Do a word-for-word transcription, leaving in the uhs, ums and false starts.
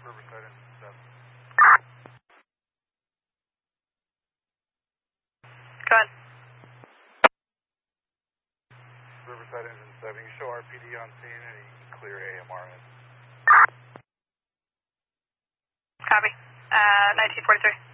Riverside Engine seven. Go ahead. Riverside Engine seven, you show R P D on scene and you can clear A M R in. Copy. Uh, nineteen forty-three.